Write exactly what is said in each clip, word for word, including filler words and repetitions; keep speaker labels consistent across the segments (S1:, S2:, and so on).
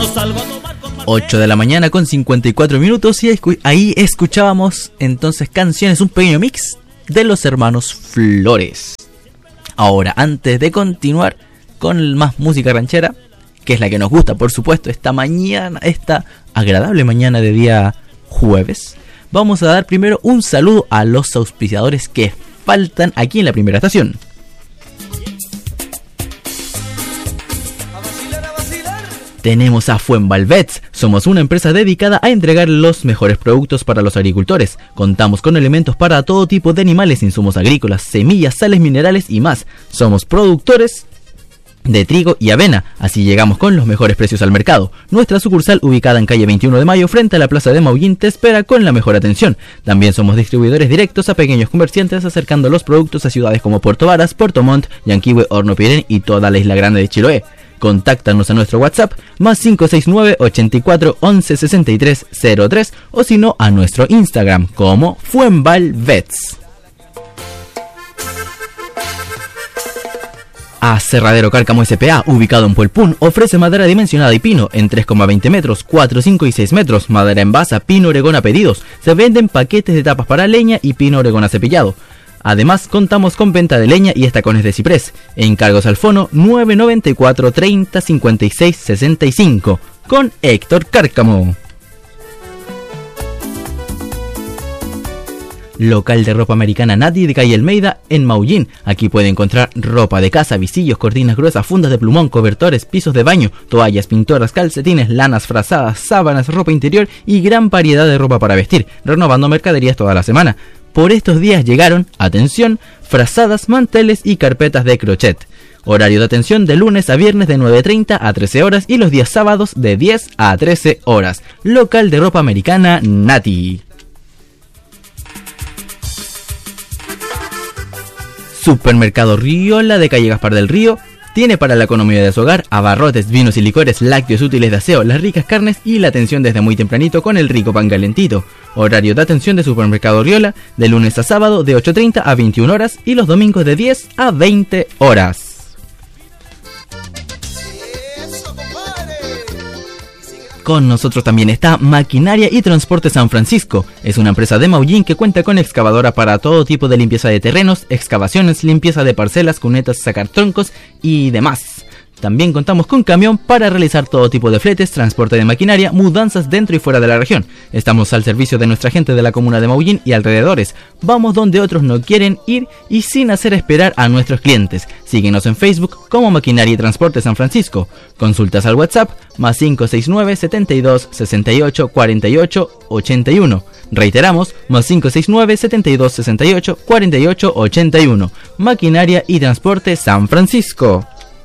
S1: ocho de la mañana con cincuenta y cuatro minutos y ahí escuchábamos entonces canciones, un pequeño mix de los hermanos Flores. Ahora, antes de continuar con más música ranchera, que es la que nos gusta, por supuesto, esta mañana, esta agradable mañana de día jueves, vamos a dar primero un saludo a los auspiciadores que faltan aquí en la primera estación. Tenemos a Fuenvalvets. Somos una empresa dedicada a entregar los mejores productos para los agricultores. Contamos con elementos para todo tipo de animales, insumos agrícolas, semillas, sales minerales y más. Somos productores de trigo y avena, así llegamos con los mejores precios al mercado. Nuestra sucursal, ubicada en calle veintiuno de mayo frente a la plaza de Maullín, te espera con la mejor atención. También somos distribuidores directos a pequeños comerciantes, acercando los productos a ciudades como Puerto Varas, Puerto Montt, Yanquihue, Horno Pirén y toda la isla grande de Chiloé. Contáctanos a nuestro WhatsApp más cinco seis nueve, ochenta y cuatro, once, sesenta y tres cero tres o si no a nuestro Instagram como Fuenvalvets. Aserradero Cárcamo S P A, ubicado en Puelpún, ofrece madera dimensionada y pino en tres coma veinte metros, cuatro, cinco y seis metros, madera en basa, pino oregón a pedidos. Se venden paquetes de tapas para leña y pino oregón acepillado. Además, contamos con venta de leña y estacones de ciprés. Encargos al fono nueve noventa y cuatro, treinta, cincuenta y seis, sesenta y cinco con Héctor Cárcamo. Local de ropa americana Nati de calle Almeida en Maullín. Aquí puede encontrar ropa de casa, visillos, cortinas gruesas, fundas de plumón, cobertores, pisos de baño, toallas, pinturas, calcetines, lanas, frazadas, sábanas, ropa interior y gran variedad de ropa para vestir, renovando mercaderías toda la semana. Por estos días llegaron, atención, frazadas, manteles y carpetas de crochet. Horario de atención de lunes a viernes de nueve treinta a trece horas y los días sábados de diez a trece horas. Local de ropa americana Nati. Supermercado Riola de calle Gaspar del Río tiene para la economía de su hogar abarrotes, vinos y licores, lácteos útiles de aseo, las ricas carnes y la atención desde muy tempranito con el rico pan calentito. Horario de atención de Supermercado Riola de lunes a sábado de ocho treinta a veintiuna horas y los domingos de diez a veinte horas. Con nosotros también está Maquinaria y Transporte San Francisco. Es una empresa de Maullín que cuenta con excavadora para todo tipo de limpieza de terrenos, excavaciones, limpieza de parcelas, cunetas, sacar troncos y demás. También contamos con camión para realizar todo tipo de fletes, transporte de maquinaria, mudanzas dentro y fuera de la región. Estamos al servicio de nuestra gente de la comuna de Maullín y alrededores. Vamos donde otros no quieren ir y sin hacer esperar a nuestros clientes. Síguenos en Facebook como Maquinaria y Transporte San Francisco. Consultas al WhatsApp más cinco seis nueve, setenta y dos, sesenta y ocho, cuarenta y ocho, ochenta y uno. Reiteramos, más cinco seis nueve, setenta y dos, sesenta y ocho, cuarenta y ocho, ochenta y uno. Maquinaria y Transporte San Francisco.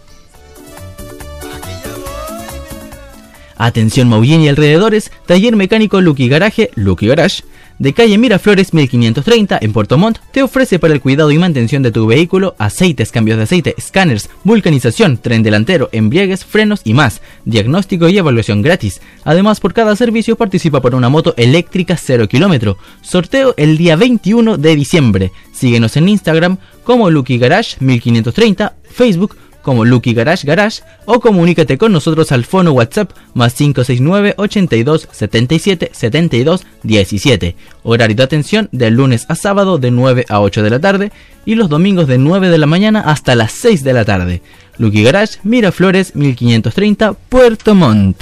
S1: Atención Maullín y alrededores, taller mecánico Lucky Garage, Lucky Garage, de calle Miraflores mil quinientos treinta en Puerto Montt, te ofrece para el cuidado y mantención de tu vehículo aceites, cambios de aceite, escáneres, vulcanización, tren delantero, embriagues, frenos y más, diagnóstico y evaluación gratis. Además, por cada servicio participa por una moto eléctrica cero kilómetro. Sorteo el día veintiuno de diciembre. Síguenos en Instagram como Lucky Garage mil quinientos treinta, Facebook como Lucky Garage Garage o comunícate con nosotros al fono WhatsApp más cinco seis nueve, ochenta y dos, setenta y siete, setenta y dos, diecisiete. Horario de atención de lunes a sábado de nueve a ocho de la tarde y los domingos de nueve de la mañana hasta las seis de la tarde. Lucky Garage, Miraflores mil quinientos treinta, Puerto Montt.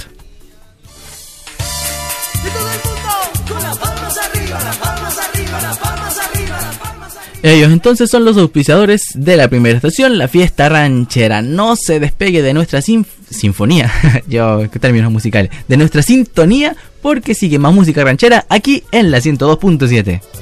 S1: Ellos entonces son los auspiciadores de la primera estación, la fiesta ranchera. No se despegue de nuestra sinf- sinfonía, yo, qué términos musicales, de nuestra sintonía, porque sigue más música ranchera aquí en la ciento dos punto siete.